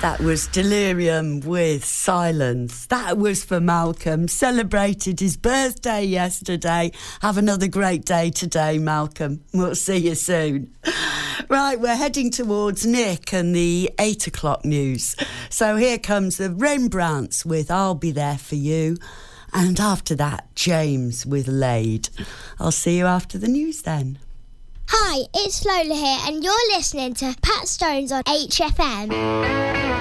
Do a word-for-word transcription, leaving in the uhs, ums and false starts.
That was Delirium with Silence. That was for Malcolm. Celebrated his birthday yesterday. Have another great day today, Malcolm. We'll see you soon. Right, we're heading towards Nick and the eight o'clock news. So here comes the Rembrandts with I'll Be There For You. And after that, James with Laid. I'll see you after the news then. Hi, it's Lola here, and you're listening to Pat Stones on H F M.